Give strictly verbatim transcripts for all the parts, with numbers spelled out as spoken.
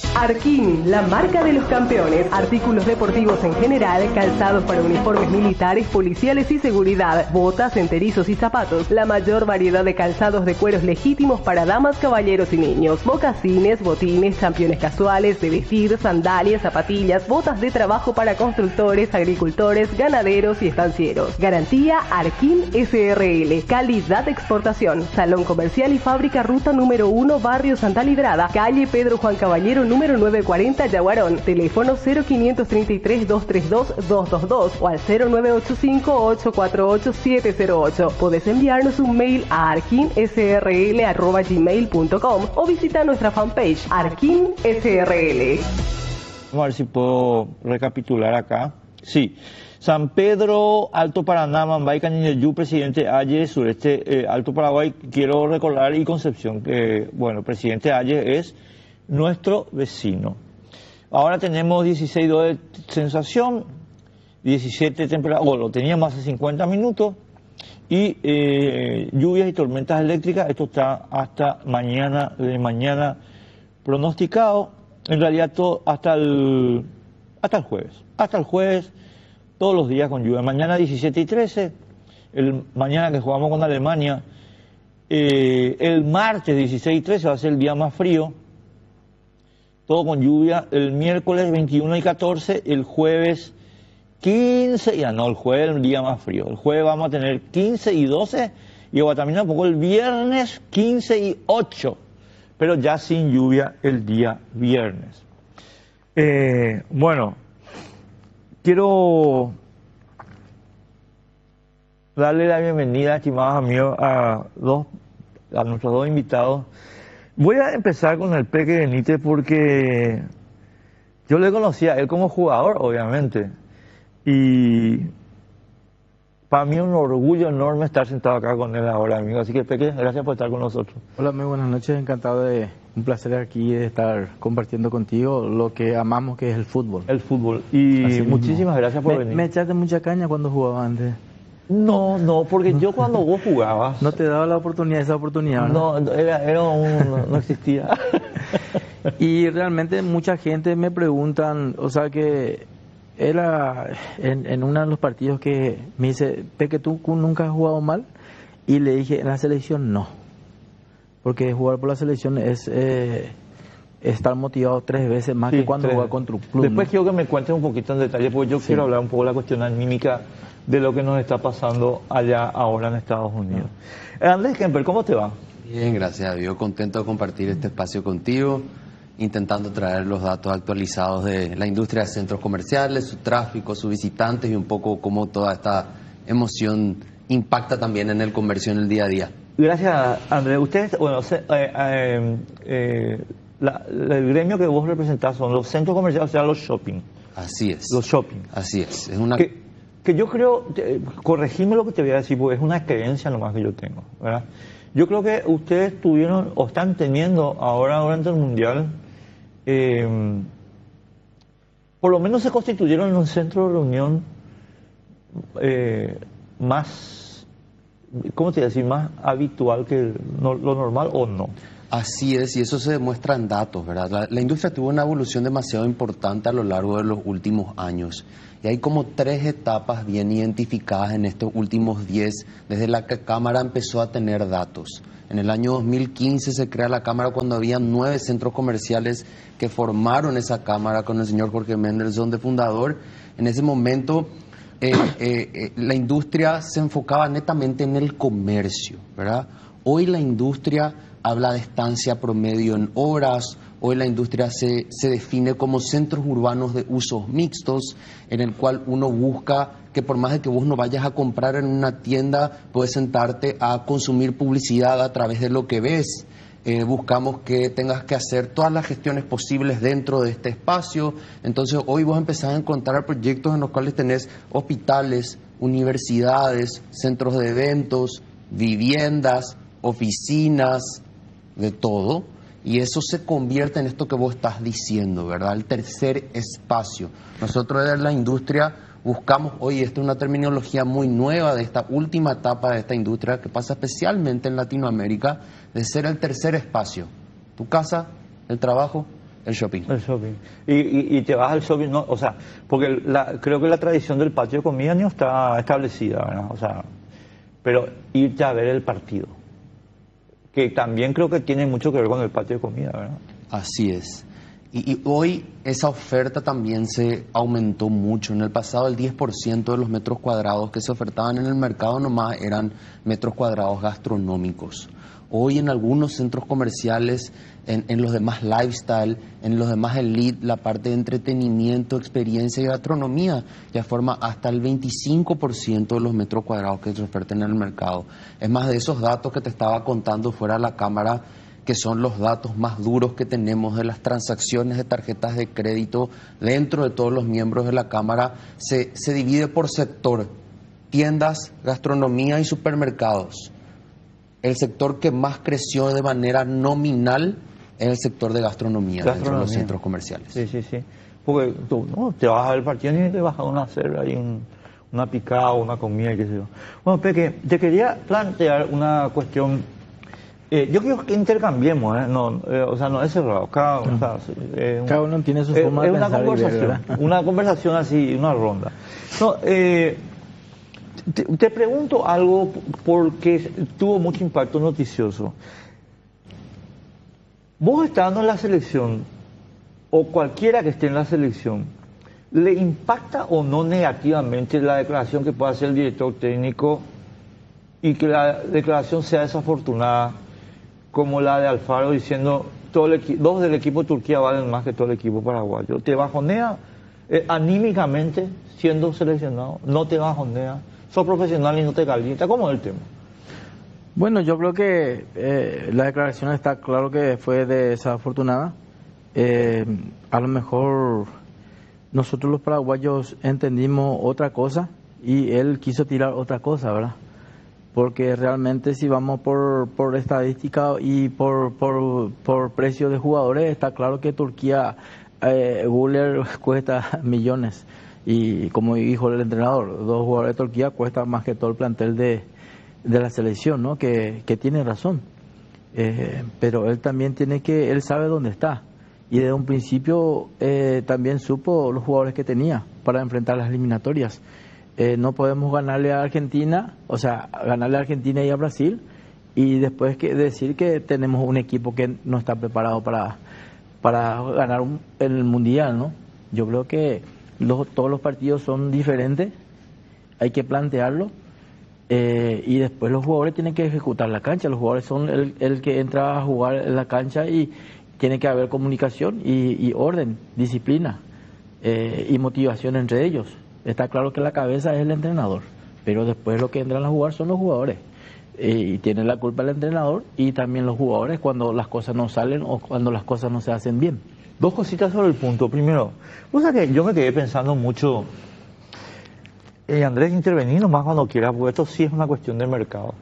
Arquín, la marca de los campeones. Artículos deportivos en general, calzados para uniformes militares, policiales y seguridad, botas, enterizos y zapatos. La mayor variedad de calzados de cueros legítimos para damas, caballeros y niños. Mocasines, botines, championes casuales, de vestir, sandalias, zapatillas, botas de trabajo para constructores, agricultores, ganaderos y estancieros. Garantía Arquín S R L. Calidad de exportación. Salón Comercial y Fábrica, ruta número uno, Barrio Santa Librada, calle Pedro Juan Caballero, número novecientos cuarenta, Yaguarón. Teléfono cero quinientos treinta y tres, doscientos treinta y dos, doscientos veintidós o al cero nueve ocho cinco, ocho cuatro ocho, siete cero ocho. Podés enviarnos un mail a arquinsrl arroba gmail punto com o visita nuestra fanpage Arquín S R L. Vamos a ver si puedo recapitular acá. Sí. San Pedro, Alto Paraná, Mambay, Canindeyú, Presidente Ayes, Sureste, eh, Alto Paraguay. Quiero recordar, y Concepción, que, bueno, Presidente Ayes es nuestro vecino. Ahora tenemos dieciséis grados de sensación, diecisiete temperatura, bueno, lo teníamos hace cincuenta minutos, y eh, lluvias y tormentas eléctricas. Esto está hasta mañana, de mañana pronosticado, en realidad todo hasta el, hasta el jueves, hasta el jueves, todos los días con lluvia. Mañana diecisiete y trece, el, mañana que jugamos con Alemania, eh, el martes dieciséis y trece va a ser el día más frío, todo con lluvia. El miércoles veintiuno y catorce, el jueves quince, ya no, el jueves es el día más frío. El jueves vamos a tener quince y doce, y también un poco el viernes quince y ocho, pero ya sin lluvia el día viernes. Eh, bueno, quiero darle la bienvenida, estimados amigos, a, dos, a nuestros dos invitados. Voy a empezar con el Peque Benítez porque yo le conocía a él como jugador, obviamente, y para mí es un orgullo enorme estar sentado acá con él ahora, amigo. Así que, Peque, gracias por estar con nosotros. Hola, muy buenas noches, encantado de, un placer aquí de estar compartiendo contigo lo que amamos, que es el fútbol. El fútbol, y Así muchísimas mismo. gracias por me, venir. ¿Me echaste mucha caña cuando jugaba antes? No, no, porque yo cuando vos jugabas... No te daba la oportunidad, esa oportunidad, ¿no? No, era, era un, no existía. Y realmente mucha gente me preguntan, o sea que era en, en uno de los partidos que me dice, Peque, ¿tú nunca has jugado mal? Y le dije, en la selección no, porque jugar por la selección es eh, estar motivado tres veces más, sí, que cuando juega contra un club. Después ¿no? quiero que me cuentes un poquito en detalle, porque yo sí. quiero hablar un poco de la cuestión anímica de lo que nos está pasando allá ahora en Estados Unidos. No. Andrés Kemper, ¿cómo te va? Bien, gracias a Dios, contento de compartir este espacio contigo, intentando traer los datos actualizados de la industria de centros comerciales, su tráfico, sus visitantes y un poco cómo toda esta emoción impacta también en el comercio en el día a día. Gracias, Andrés. Ustedes, bueno, se, eh, eh, eh, la, la, el gremio que vos representás son los centros comerciales, o sea, los shopping. Así es. Los shopping. Así es. Es una... Que, que yo creo, eh, corregime lo que te voy a decir, porque es una creencia nomás que yo tengo, ¿verdad? Yo creo que ustedes tuvieron o están teniendo ahora durante el Mundial, eh, por lo menos se constituyeron en un centro de reunión eh, más, ¿cómo te voy a decir? Más habitual que no, lo normal, ¿o no? Así es, y eso se demuestra en datos, ¿verdad? La, la industria tuvo una evolución demasiado importante a lo largo de los últimos años. Y hay como tres etapas bien identificadas en estos últimos diez, desde la que Cámara empezó a tener datos. En el año dos mil quince se crea la Cámara cuando había nueve centros comerciales que formaron esa Cámara con el señor Jorge Mendelssohn de fundador. En ese momento eh, eh, eh, la industria se enfocaba netamente en el comercio, ¿verdad? Hoy la industria habla de estancia promedio en horas. Hoy la industria se, se define como centros urbanos de usos mixtos, en el cual uno busca que por más de que vos no vayas a comprar en una tienda, puedes sentarte a consumir publicidad a través de lo que ves. Eh, buscamos que tengas que hacer todas las gestiones posibles dentro de este espacio. Entonces hoy vos empezás a encontrar proyectos en los cuales tenés hospitales, universidades, centros de eventos, viviendas, oficinas, de todo. Y eso se convierte en esto que vos estás diciendo, ¿verdad? El tercer espacio. Nosotros desde la industria buscamos, hoy esta es una terminología muy nueva de esta última etapa de esta industria que pasa especialmente en Latinoamérica, de ser el tercer espacio. Tu casa, el trabajo, El shopping. El shopping. Y, y, y te vas al shopping, no, o sea, porque la, creo que la tradición del patio de comida no está establecida, ¿verdad? O sea, pero irte a ver el partido, que también creo que tiene mucho que ver con el patio de comida, ¿verdad? Así es. Y, y hoy esa oferta también se aumentó mucho. En el pasado el diez por ciento de los metros cuadrados que se ofertaban en el mercado nomás eran metros cuadrados gastronómicos. Hoy en algunos centros comerciales, en, en los demás lifestyle, en los demás elite, la parte de entretenimiento, experiencia y gastronomía ya forma hasta el veinticinco por ciento de los metros cuadrados que se ofertan en el mercado. Es más, de esos datos que te estaba contando fuera de la cámara, que son los datos más duros que tenemos de las transacciones de tarjetas de crédito dentro de todos los miembros de la Cámara, se, se divide por sector: tiendas, gastronomía y supermercados. El sector que más creció de manera nominal es el sector de gastronomía, gastronomía. dentro de los centros comerciales. Sí, sí, sí. Porque tú no te vas a ver el partido y te vas a una cerveza y un, una picada, una comida y qué sé yo. Bueno, Peque, te quería plantear una cuestión. Eh, yo quiero que intercambiemos, ¿eh? No, eh, o sea, no es cerrado. Cada, o sea, eh, cada uno tiene su eh, forma es de una pensar. Conversación, Ver, una conversación así, una ronda. No, eh, te, te pregunto algo porque tuvo mucho impacto noticioso. Vos estando en la selección, o cualquiera que esté en la selección, ¿le impacta o no negativamente la declaración que pueda hacer el director técnico y que la declaración sea desafortunada, como la de Alfaro diciendo todo el equi- dos del equipo de Turquía valen más que todo el equipo paraguayo? ¿Te bajonea eh, anímicamente siendo seleccionado? ¿No te bajonea? ¿Sos profesional y no te calienta? ¿Cómo es el tema? Bueno, yo creo que eh, la declaración está claro que fue desafortunada. Eh, a lo mejor nosotros los paraguayos entendimos otra cosa y él quiso tirar otra cosa, ¿verdad? Porque realmente si vamos por, por estadística y por, por, por precio de jugadores, está claro que Turquía, eh, Güler cuesta millones. Y como dijo el entrenador, dos jugadores de Turquía cuesta más que todo el plantel de, de la selección, ¿no? Que, que tiene razón. Eh, pero él también tiene que, él sabe dónde está. Y desde un principio eh, también supo los jugadores que tenía para enfrentar las eliminatorias. Eh, no podemos ganarle a Argentina, o sea, ganarle a Argentina y a Brasil, y después que decir que tenemos un equipo que no está preparado para, para ganar un, el Mundial, ¿no? Yo creo que los, todos los partidos son diferentes, hay que plantearlo, eh, y después los jugadores tienen que ejecutar la cancha. Los jugadores son el, el que entra a jugar en la cancha y tiene que haber comunicación y, y orden, disciplina eh, y motivación entre ellos. Está claro que la cabeza es el entrenador, pero después lo que entran a jugar son los jugadores. Eh, y tiene la culpa el entrenador y también los jugadores cuando las cosas no salen o cuando las cosas no se hacen bien. Dos cositas sobre el punto. Primero, o sea que yo me quedé pensando mucho, eh, Andrés, intervenir nomás cuando quieras, porque esto sí es una cuestión de mercado.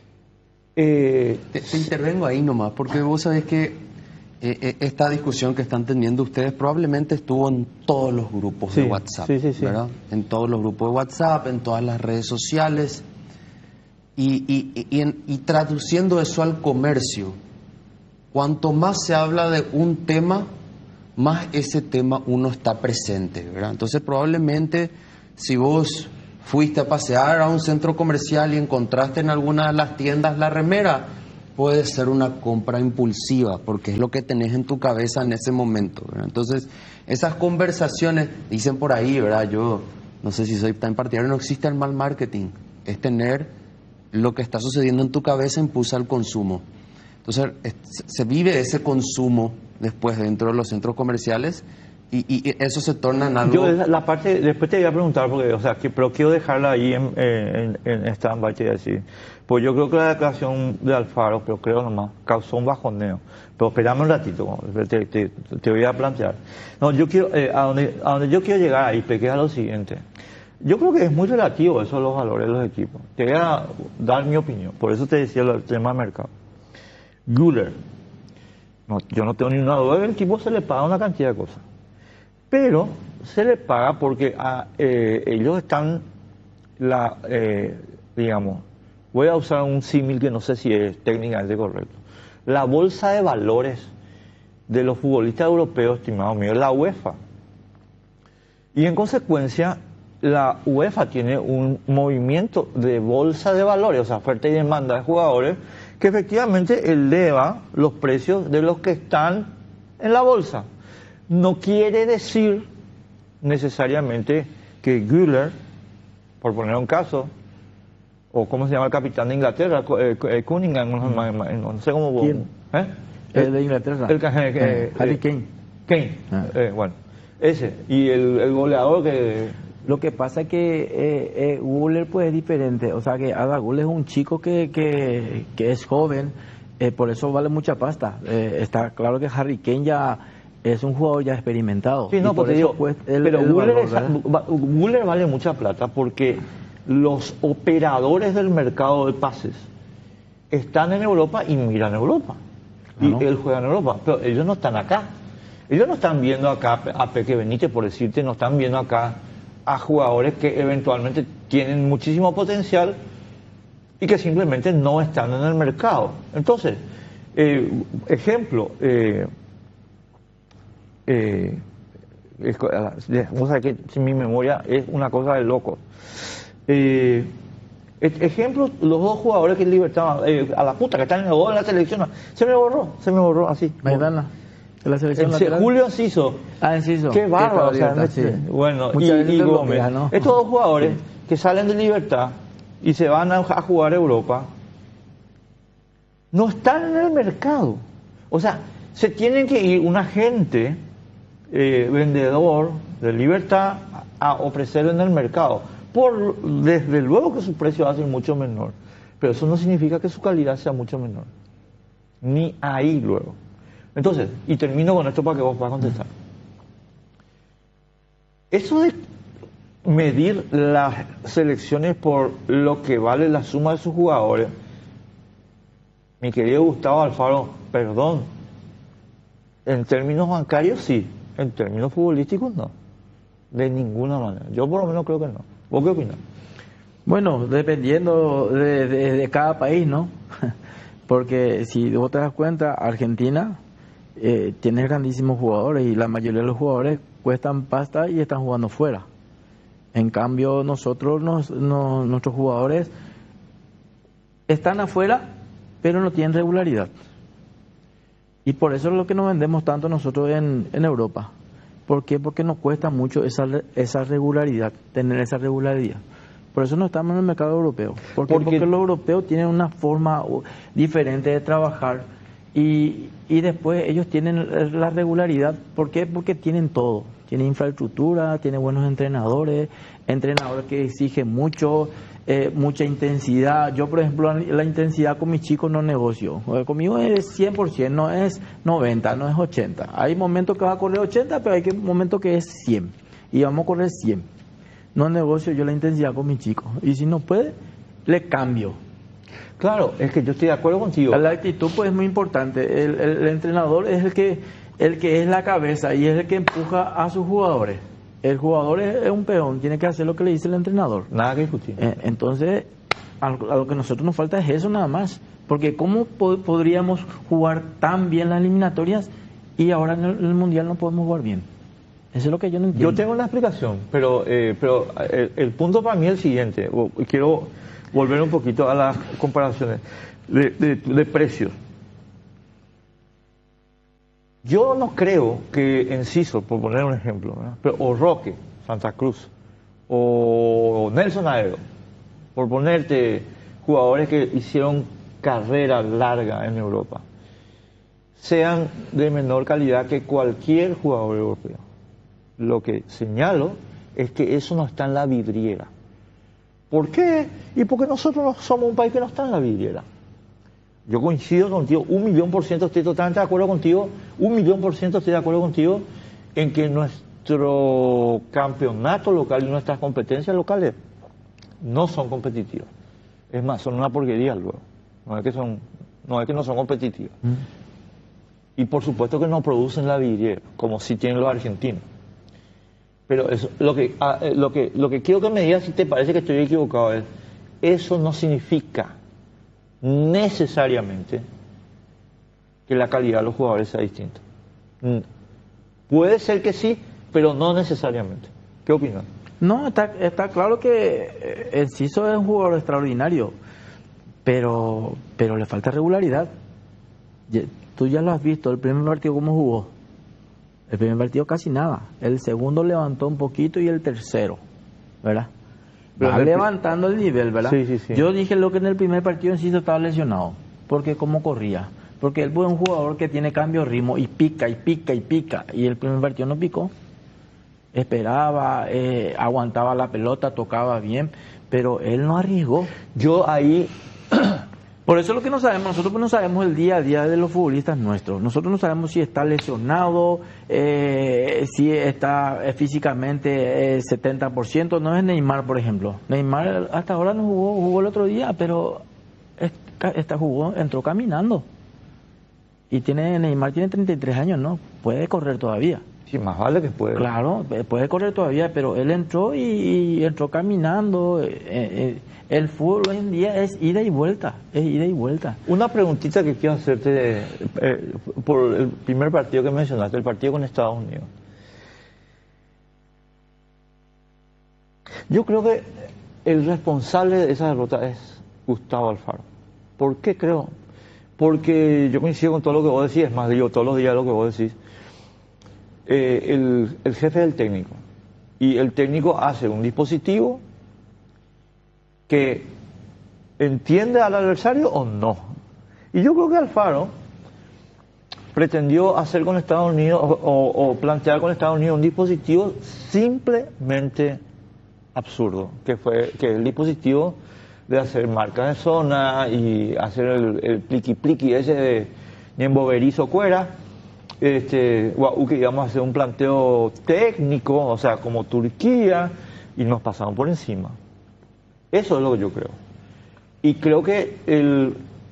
Eh, te, te intervengo ahí nomás, porque vos sabés que Eh, esta discusión que están teniendo ustedes probablemente estuvo en todos los grupos sí, de WhatsApp, sí, sí, sí. ¿verdad? En todos los grupos de WhatsApp, en todas las redes sociales, y, y, y, en, y traduciendo eso al comercio, cuanto más se habla de un tema, más ese tema uno está presente, ¿verdad? Entonces probablemente si vos fuiste a pasear a un centro comercial y encontraste en alguna de las tiendas la remera, puede ser una compra impulsiva, porque es lo que tenés en tu cabeza en ese momento, ¿verdad? Entonces, esas conversaciones, dicen por ahí, ¿verdad? Yo no sé si soy tan partidario, no existe el mal marketing, es tener lo que está sucediendo en tu cabeza impulsa el consumo. Entonces, es, se vive ese consumo después dentro de los centros comerciales y, y eso se torna en algo... Yo la parte, después te voy a preguntar, porque, o sea, que, pero quiero dejarla ahí en, en, en stand-by, te voy a decir. Pues yo creo que la declaración de Alfaro, pero creo nomás, causó un bajoneo. Pero esperame un ratito, te, te, te voy a plantear. No, yo quiero, eh, a, donde, a donde yo quiero llegar ahí, Peque, es a lo siguiente. Yo creo que es muy relativo eso, los valores de los equipos. Te voy a dar mi opinión, por eso te decía el tema del mercado. Güler, no, yo no tengo ninguna duda, el equipo se le paga una cantidad de cosas. Pero se le paga porque a, eh, ellos están, la, eh, digamos, voy a usar un símil que no sé si es técnicamente correcto. La bolsa de valores de los futbolistas europeos, estimado mío, es la UEFA. Y en consecuencia, la UEFA tiene un movimiento de bolsa de valores, o sea, oferta y demanda de jugadores, que efectivamente eleva los precios de los que están en la bolsa. No quiere decir necesariamente que Güler, por poner un caso, o cómo se llama el capitán de Inglaterra, eh, Cunningham, no, no sé cómo... ¿Quién? ¿Eh? El de Inglaterra. El, el, eh, Harry eh, Kane. Kane, Ah. eh, bueno, ese. Y el, el goleador que... Lo que pasa es que eh, eh, Güler pues es diferente, o sea que Ada Güler es un chico que, que, que es joven, eh, por eso vale mucha pasta. Eh, está claro que Harry Kane ya es un jugador ya experimentado. Sí, no, y por porque eso, digo, pues, el, pero el Güler, valor, es- ¿verdad? va- Güler vale mucha plata porque los operadores del mercado de pases están en Europa y miran Europa. Y Claro. él juega en Europa, pero ellos no están acá. Ellos no están viendo acá a Peque Benítez, por decirte, no están viendo acá a jugadores que eventualmente tienen muchísimo potencial y que simplemente no están en el mercado. Entonces, eh, ejemplo, eh, eh, es co- a la- vos sabés que si mi memoria es una cosa de loco. Eh, e- ejemplo, los dos jugadores que Libertad, eh, a la puta que están en el gol en la selección, se me borró, se me borró así. Maidana, de la selección El- lateral. Julio Enciso. Ah, Enciso. Qué bárbaro, o sea, Libertad, sí. bueno, y, Muchas veces y lo Gómez. bloquea, ¿no? Estos dos jugadores que salen de Libertad y se van a, a jugar a Europa, no están en el mercado. O sea, se tienen que ir un agente eh, vendedor de Libertad a, a ofrecerlo en el mercado. Por, desde luego que su precio va a ser mucho menor, pero eso no significa que su calidad sea mucho menor. Ni ahí luego. Entonces, y termino con esto para que vos puedas contestar. Eso de medir las selecciones por lo que vale la suma de sus jugadores, mi querido Gustavo Alfaro, perdón, en términos bancarios sí, en términos futbolísticos no, de ninguna manera. Yo por lo menos creo que no. ¿Vos qué opinas? Bueno, dependiendo de, de- de cada país, ¿no? Porque si vos te das cuenta, Argentina eh, tiene grandísimos jugadores y la mayoría de los jugadores cuestan pasta y están jugando fuera. En cambio, nosotros, nos, no- nuestros jugadores están afuera, pero no tienen regularidad. Y por eso es lo que nos vendemos tanto nosotros en, en Europa. ¿Por qué? Porque nos cuesta mucho esa, esa regularidad, tener esa regularidad. Por eso no estamos en el mercado europeo. ¿Por qué? Porque- Porque los europeos tienen una forma uh, diferente de trabajar y, y después ellos tienen la regularidad. ¿Por qué? Porque tienen todo. Tienen infraestructura, tienen buenos entrenadores, entrenadores que exigen mucho, eh, mucha intensidad. Yo, por ejemplo, la, la intensidad con mis chicos no negocio. Eh, Conmigo es cien por ciento, no es noventa, no es ochenta. Hay momentos que va a correr ochenta, pero hay que- momentos que es cien. Y vamos a correr cien. No negocio yo la intensidad con mis chicos. Y si no puede, le cambio. Claro, es que yo estoy de acuerdo contigo. La actitud pues es muy importante. El, el- el entrenador es el que, el que es la cabeza y es el que empuja a sus jugadores. El jugador es, es un peón, tiene que hacer lo que le dice el entrenador. Nada que discutir. Eh, entonces, a lo, a lo que a nosotros nos falta es eso nada más. Porque ¿cómo po- podríamos jugar tan bien las eliminatorias y ahora en el, en el Mundial no podemos jugar bien? Eso es lo que yo no entiendo. Yo tengo una explicación, pero, eh, pero el, el punto para mí es el siguiente. O- Quiero volver un poquito a las comparaciones de, de- de precios. Yo no creo que Enciso, por poner un ejemplo, ¿verdad? Pero, o Roque, Santa Cruz, o Nelson Aero, por ponerte jugadores que hicieron carrera larga en Europa, sean de menor calidad que cualquier jugador europeo. Lo que señalo es que eso no está en la vidriera. ¿Por qué? Y porque nosotros no somos un país que no está en la vidriera. Yo coincido contigo, un millón por ciento estoy totalmente de acuerdo contigo, un millón por ciento estoy de acuerdo contigo en que nuestro campeonato local y nuestras competencias locales no son competitivas. Es más, son una porquería luego. No es que son, no es que no son competitivas. Mm. Y por supuesto que no producen la vidriera, como sí tienen los argentinos. Pero eso, lo que, ah, eh, lo que, lo que quiero que me digas si te parece que estoy equivocado es, eso no significa necesariamente que la calidad de los jugadores sea distinta. Mm, puede ser que sí, pero no necesariamente. ¿Qué opinas? No, está, está claro que Enciso es un jugador extraordinario, pero, pero le falta regularidad. Tú ya lo has visto, el primer partido cómo jugó. El primer partido casi nada. El segundo levantó un poquito y el tercero, ¿verdad? Pero Va el levantando el nivel, ¿verdad? Sí, sí, sí. Yo dije lo que en el primer partido Enciso estaba lesionado, porque cómo corría. Porque él fue un jugador que tiene cambio de ritmo y pica y pica y pica. Y el primer partido no picó. Esperaba, eh, aguantaba la pelota, tocaba bien, pero él no arriesgó. Yo ahí... Por eso es lo que no sabemos, nosotros no sabemos el día a día de los futbolistas nuestros. Nosotros no sabemos si está lesionado, eh, si está eh, físicamente eh, setenta por ciento. No es Neymar, por ejemplo. Neymar hasta ahora no jugó, jugó el otro día, pero esta, esta jugó, entró caminando. Y tiene Neymar tiene treinta y tres años, ¿no? Puede correr todavía. Sí, más vale que puede. Claro, puede correr todavía, pero él entró y, y entró caminando. Eh, eh, el fútbol hoy en día es ida y vuelta, es ida y vuelta. Una preguntita que quiero hacerte eh, por el primer partido que mencionaste, el partido con Estados Unidos. Yo creo que el responsable de esa derrota es Gustavo Alfaro. ¿Por qué creo? Porque yo coincido con todo lo que vos decís, es más, digo todos los días lo que vos decís. Eh, el, el jefe del técnico, y el técnico hace un dispositivo que entiende al adversario o no. Y yo creo que Alfaro pretendió hacer con Estados Unidos o, o, o plantear con Estados Unidos un dispositivo simplemente absurdo, que fue que el dispositivo de hacer marcas de zona y hacer el, el pliqui pliqui ese de Niemboverizo Cuera. Este, que íbamos a hacer un planteo técnico, o sea, como Turquía, y nos pasaron por encima. Eso es lo que yo creo. Y creo que el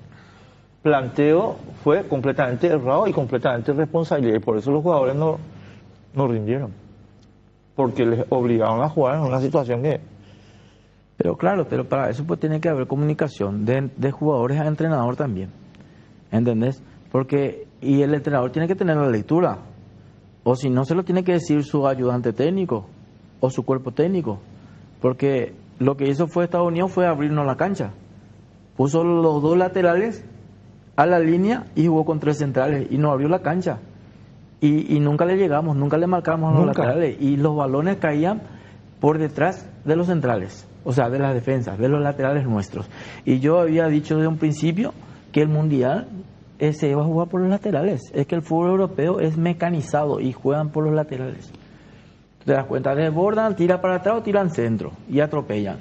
planteo fue completamente errado y completamente irresponsable, y por eso los jugadores no, no rindieron. Porque les obligaron a jugar en una situación que... Pero claro, pero para eso pues tiene que haber comunicación de, de jugadores a entrenador también. ¿Entendés? Porque... Y el entrenador tiene que tener la lectura, o si no se lo tiene que decir su ayudante técnico o su cuerpo técnico, porque lo que hizo fue Estados Unidos fue abrirnos la cancha, puso los dos laterales a la línea y jugó con tres centrales y nos abrió la cancha y, y nunca le llegamos, nunca le marcamos a los Nunca. laterales y los balones caían por detrás de los centrales, o sea, de las defensas, de los laterales nuestros. Y yo había dicho desde un principio que el Mundial Eh, se iba a jugar por los laterales. Es que el fútbol europeo es mecanizado y juegan por los laterales. Te das cuenta, desbordan, tiran para atrás o tiran centro y atropellan.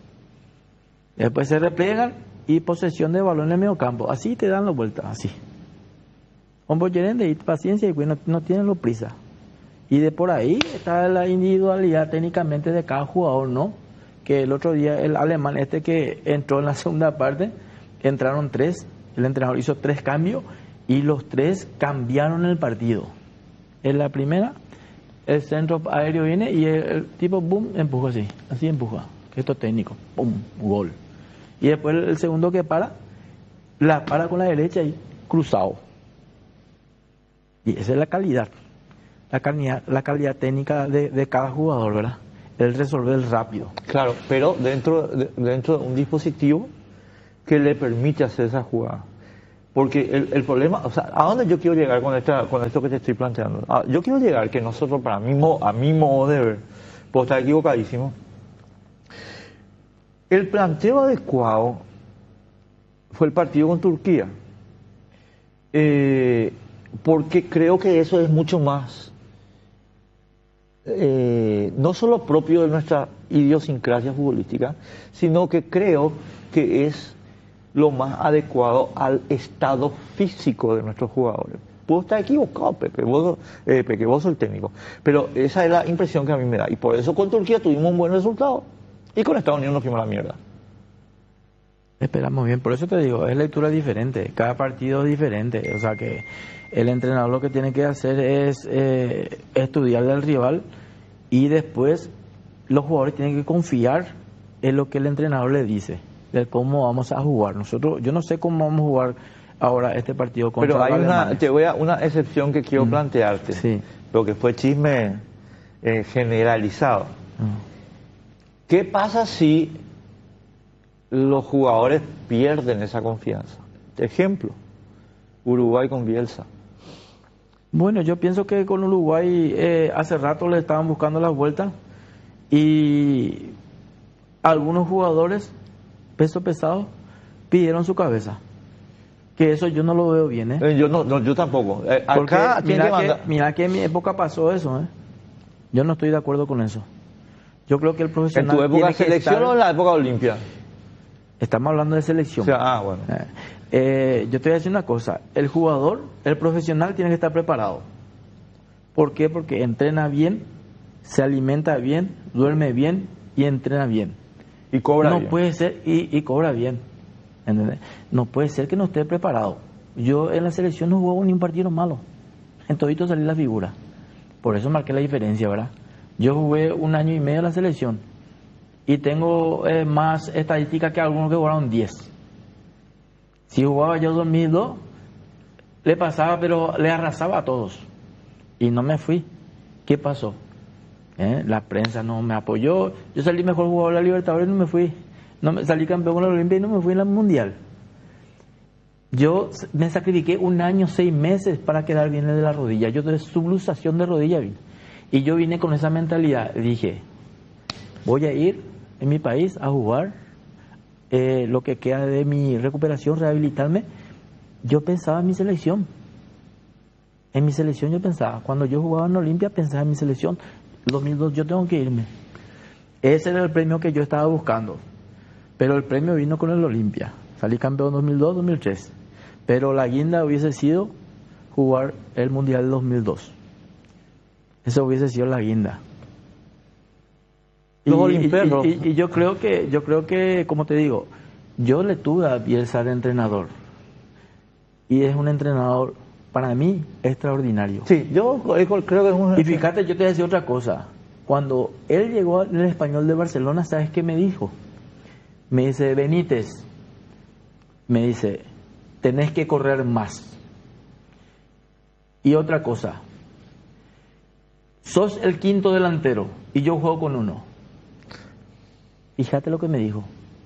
Después se replegan y posesión de balón en el medio campo. Así te dan la vuelta, así. Hombre, gerente y paciencia y bueno, no tienen lo prisa. Y de por ahí está la individualidad técnicamente de cada jugador, ¿no? Que el otro día el alemán este que entró en la segunda parte, entraron tres. El entrenador hizo tres cambios y los tres cambiaron el partido. En la primera, el centro aéreo viene y el, el tipo, boom, empuja así. Así empuja. Gesto técnico. Boom, gol. Y después el, el segundo que para, la para con la derecha y cruzado. Y esa es la calidad. La calidad, la calidad técnica de, de cada jugador, ¿verdad? El resolver rápido. Claro, pero dentro de, dentro de un dispositivo que le permite hacer esa jugada. Porque el, el problema, o sea, ¿a dónde yo quiero llegar con esta, con esto que te estoy planteando? Ah, yo quiero llegar que nosotros, para mí, a mi modo de ver, puedo estar equivocadísimo, el planteo adecuado fue el partido con Turquía. Eh, porque creo que eso es mucho más, eh, no solo propio de nuestra idiosincrasia futbolística, sino que creo que es lo más adecuado al estado físico de nuestros jugadores. Puedo estar equivocado, Pepe, vos, eh, Pepe, vos sos el técnico, pero esa es la impresión que a mí me da. Y por eso con Turquía tuvimos un buen resultado y con Estados Unidos nos fuimos a la mierda. Esperamos bien, por eso te digo, es lectura diferente, cada partido es diferente, o sea que el entrenador lo que tiene que hacer es eh, estudiar del rival y después los jugadores tienen que confiar en lo que el entrenador le dice, de cómo vamos a jugar. Nosotros, yo no sé cómo vamos a jugar ahora este partido contra Pero hay los una, alemanes. te voy a una excepción que quiero Mm. plantearte, Sí. lo que fue chisme eh, generalizado. Mm. ¿Qué pasa si los jugadores pierden esa confianza? Ejemplo, Uruguay con Bielsa. Bueno, yo pienso que con Uruguay eh, hace rato le estaban buscando las vueltas y algunos jugadores, peso pesado, pidieron su cabeza. Que eso yo no lo veo bien, ¿eh? Eh, yo no, no, yo tampoco. Eh, Porque acá tiene mira que que, mandar. mira que en mi época pasó eso, ¿eh? Yo no estoy de acuerdo con eso. Yo creo que el ¿En profesional tu época tiene que selección estar- o en la época Olimpia? Estamos hablando de O selección. sea, ah, bueno. Eh, eh, yo te voy a decir una cosa, el jugador, el profesional tiene que estar preparado. ¿Por qué? Porque entrena bien, se alimenta bien, duerme bien y entrena bien. Y cobra no bien. puede ser, y, y cobra bien. ¿Entendés? No puede ser que no esté preparado. Yo en la selección no jugaba ni un partido malo. En todito salí la figura. Por eso marqué la diferencia, ¿verdad? Yo jugué un año y medio en la selección y tengo eh, más estadísticas que algunos que jugaron diez. Si jugaba yo dos mil dos, le pasaba, pero le arrasaba a todos. Y no me fui. ¿Qué pasó? ¿Eh? La prensa no me apoyó. Yo salí mejor jugador de la Libertadores y no me fui. No me, salí campeón con la Olimpia y no me fui en la Mundial. Yo me sacrifiqué un año, seis meses para quedar bien de la rodilla. Yo de subluxación de rodilla vine. Y yo vine con esa mentalidad. Dije, voy a ir en mi país a jugar eh, lo que queda de mi recuperación, rehabilitarme. Yo pensaba en mi selección. En mi selección yo pensaba. Cuando yo jugaba en Olimpia pensaba en mi selección. dos mil dos yo tengo que irme. Ese era el premio que yo estaba buscando. Pero el premio vino con el Olimpia. Salí campeón dos mil dos, dos mil tres. Pero la guinda hubiese sido jugar el Mundial del dos mil dos. Eso hubiese sido la guinda. Y, Los y, olimperos. y- y yo creo que, yo creo que, como te digo, yo le tuve a Bielsa de entrenador. Y es un entrenador, para mí, extraordinario. Sí, yo eh, creo que es un... Y fíjate, yo te voy a decir otra cosa. Cuando él llegó al Español de Barcelona, ¿sabes qué me dijo? Me dice, Benítez, me dice, tenés que correr más. Y otra cosa, sos el quinto delantero y yo juego con uno. Fíjate lo que me dijo.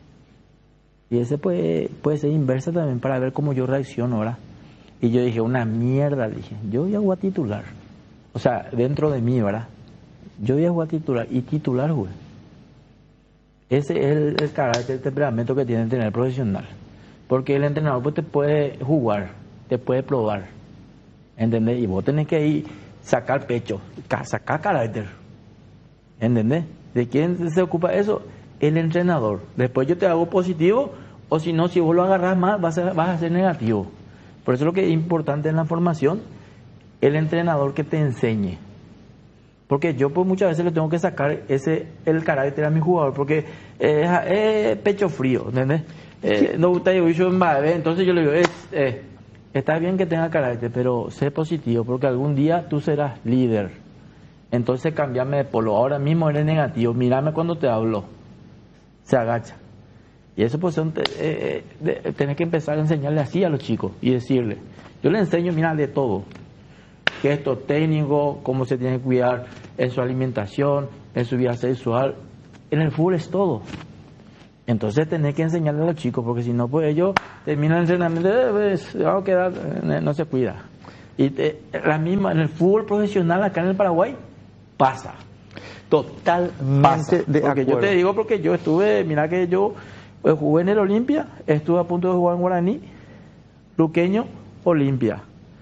Y ese puede, puede ser inversa también para ver cómo yo reacciono ahora. Y yo dije, una mierda, dije, yo voy a jugar titular. O sea, dentro de mí, ¿verdad? Yo voy a jugar titular y titular jugué. Ese es el, el carácter, el temperamento que tiene que tener el profesional. Porque el entrenador pues, te puede jugar, te puede probar. ¿Entendés? Y vos tenés que ir sacar pecho, ca- sacar carácter. ¿Entendés? ¿De quién se ocupa eso? El entrenador. Después yo te hago positivo, o si no, si vos lo agarrás más, vas a, vas a ser negativo. Por eso lo que es importante en la formación, el entrenador que te enseñe. Porque yo pues muchas veces le tengo que sacar ese el carácter a mi jugador, porque es eh, pecho frío, ¿entendés? Eh, no gusta yo en Babe, entonces yo le digo, es, eh, está bien que tenga carácter, pero sé positivo, porque algún día tú serás líder. Entonces cambiame de polo, ahora mismo eres negativo, mírame cuando te hablo. Se agacha. Y eso pues son, eh, eh, tenés que empezar a enseñarle así a los chicos y decirle, yo le enseño, mira, de todo. Gestos técnicos, cómo se tiene que cuidar en su alimentación, en su vida sexual. En el fútbol es todo. Entonces tenés que enseñarle a los chicos, porque si no, pues ellos terminan el entrenamiento, eh, pues, vamos a quedar, eh, no se cuida. Y te, la misma, en el fútbol profesional acá en el Paraguay, pasa. Totalmente Pasa. de Porque acuerdo. yo te digo, porque yo estuve, mira que yo pues, jugué en el Olimpia, estuve a punto de jugar en Guaraní, Luqueño, Olimpia.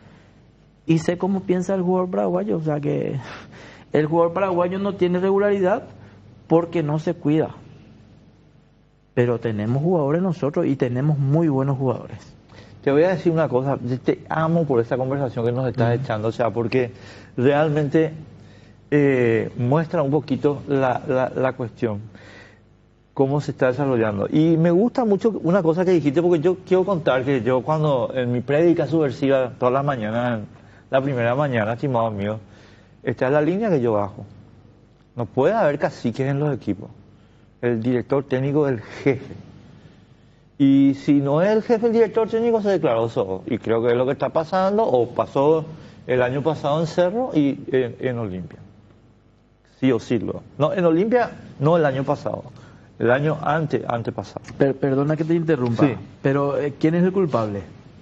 Y sé cómo piensa el jugador paraguayo, o sea que el jugador paraguayo no tiene regularidad porque no se cuida. Pero tenemos jugadores nosotros y tenemos muy buenos jugadores. Te voy a decir una cosa, te amo por esta conversación que nos estás echando, o sea, porque realmente eh, muestra un poquito la, la, la cuestión, cómo se está desarrollando. Y me gusta mucho una cosa que dijiste, porque yo quiero contar que yo cuando en mi prédica subversiva, todas las mañanas, la primera mañana, estimado mío, esta es la línea que yo bajo. No puede haber caciques en los equipos. El director técnico del jefe. Y si no es el jefe, el director técnico se declaró solo. Y creo que es lo que está pasando, o pasó el año pasado en Cerro y en, en Olimpia. Sí o sí. Lo. No, en Olimpia no el año pasado, el año ante, antepasado. Per, perdona que te interrumpa, Sí. pero eh, ¿quién es el culpable?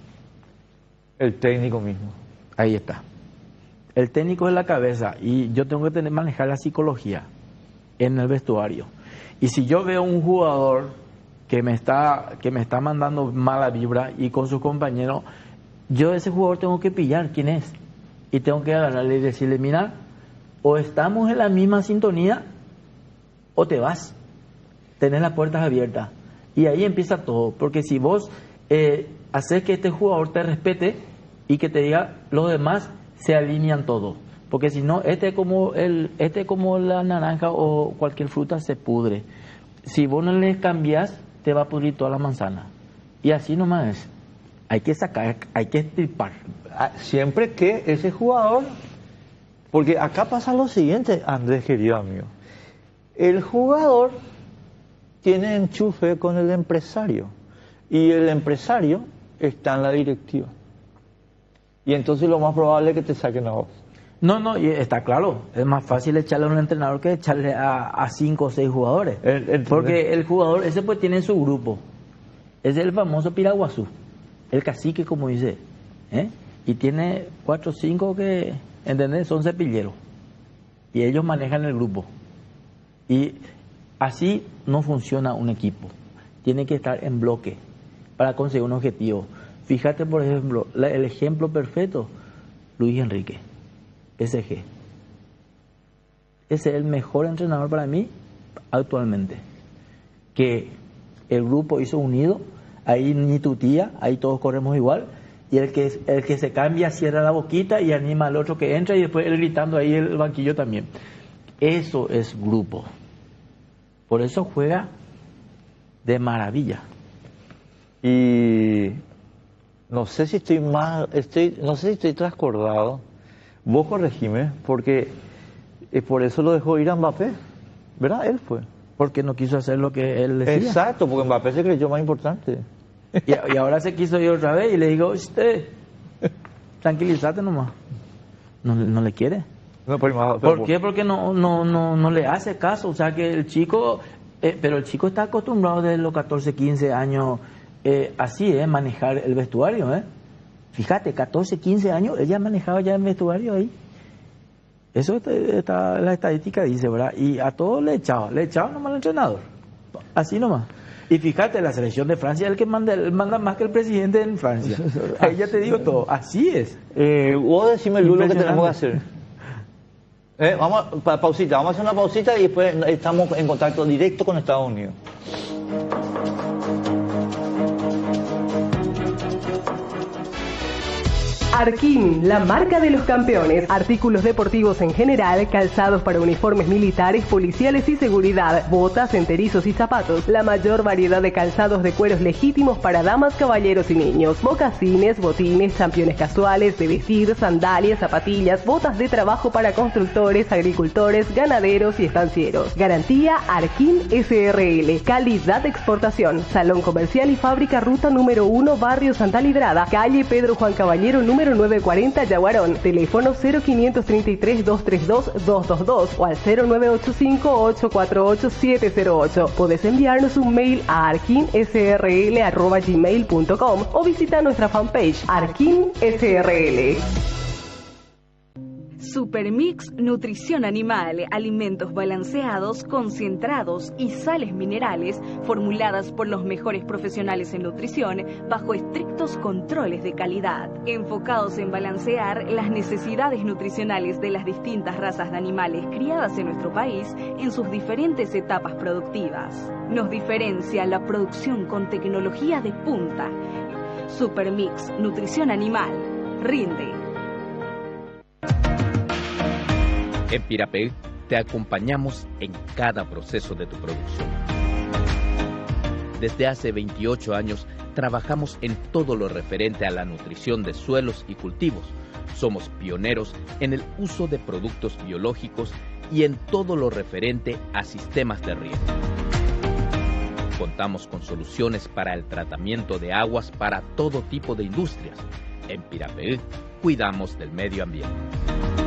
El técnico mismo. Ahí está. El técnico es la cabeza y yo tengo que tener manejar la psicología en el vestuario. Y si yo veo un jugador que me está que me está mandando mala vibra y con sus compañeros, yo a ese jugador tengo que pillar quién es y tengo que agarrarle y decirle, mira, o estamos en la misma sintonía o te vas, tenés las puertas abiertas. Y ahí empieza todo, porque si vos eh, haces que este jugador te respete y que te diga, los demás se alinean todos, porque si no, este como el este como la naranja o cualquier fruta se pudre. Si vos no le cambias, te va a pudrir toda la manzana. Y así nomás es. Hay que sacar, hay que estripar. Siempre que ese jugador, porque acá pasa lo siguiente, Andrés, querido amigo, el jugador tiene enchufe con el empresario y el empresario está en la directiva. Y entonces lo más probable es que te saquen a vos. No, no, y está claro, es más fácil echarle a un entrenador que echarle a, a cinco o seis jugadores. El, el, porque el jugador, ese pues tiene su grupo. Es el famoso Piraguazú, el cacique, como dice. ¿eh? Y tiene cuatro o cinco que, ¿entendés? Son cepilleros. Y ellos manejan el grupo. Y así no funciona un equipo. Tiene que estar en bloque para conseguir un objetivo. Fíjate, por ejemplo, la, el ejemplo perfecto, Luis Enrique, S G. Ese es el mejor entrenador para mí actualmente. Que el grupo hizo unido, ahí ni tu tía, ahí todos corremos igual, y el que, el que se cambia cierra la boquita y anima al otro que entra y después él gritando ahí el banquillo también. Eso es grupo. Por eso juega de maravilla. Y no sé si estoy más, estoy, no sé si estoy trascordado. Vos corregime, porque eh, por eso lo dejó ir a Mbappé, ¿verdad? Él fue. Porque no quiso hacer lo que él decía. Exacto, porque Mbappé se creyó más importante. Y, y ahora se quiso ir otra vez y le digo, usted, tranquilízate nomás. No, no le quiere. No, pero, pero, ¿Por qué? Porque no, no, no, no le hace caso. O sea que el chico, eh, pero el chico está acostumbrado desde los catorce, quince años, eh, así, eh, manejar el vestuario, eh. Fíjate, catorce, quince años, ella manejaba ya el vestuario ahí. Eso está, está, la estadística dice, ¿verdad? Y a todos le echaba, le echaba nomás al entrenador. Así nomás. Y fíjate, la selección de Francia es el que manda, manda más que el presidente en Francia. Ahí ya te digo todo, así es. Eh, vos decime, Lu, lo que tenemos que hacer. Eh, vamos a pa, pausita, vamos a hacer una pausita y después estamos en contacto directo con Estados Unidos. Arquín, la marca de los campeones. Artículos deportivos en general, calzados para uniformes militares, policiales y seguridad, botas, enterizos y zapatos. La mayor variedad de calzados de cueros legítimos para damas, caballeros y niños. Mocasines, botines, championes casuales, de vestir, sandalias, zapatillas, botas de trabajo para constructores, agricultores, ganaderos y estancieros. Garantía Arquín S R L. Calidad de exportación. Salón comercial y fábrica, ruta número uno, barrio Santa Librada, calle Pedro Juan Caballero, número nueve cuarenta, Yaguarón. Teléfono cero quinientos treinta y tres, doscientos treinta y dos, doscientos veintidós o al cero nueve ocho cinco, ocho cuatro ocho, siete cero ocho. Podés enviarnos un mail a arquinsrl arroba gmail punto com o visita nuestra fanpage Arquín S R L. Supermix Nutrición Animal, alimentos balanceados, concentrados y sales minerales formuladas por los mejores profesionales en nutrición bajo estrictos controles de calidad, enfocados en balancear las necesidades nutricionales de las distintas razas de animales criadas en nuestro país en sus diferentes etapas productivas. Nos diferencia la producción con tecnología de punta. Supermix Nutrición Animal. Rinde. En Pirapeg te acompañamos en cada proceso de tu producción. Desde hace veintiocho años trabajamos en todo lo referente a la nutrición de suelos y cultivos. Somos pioneros en el uso de productos biológicos y en todo lo referente a sistemas de riego. Contamos con soluciones para el tratamiento de aguas para todo tipo de industrias. En Pirapeú, cuidamos del medio ambiente.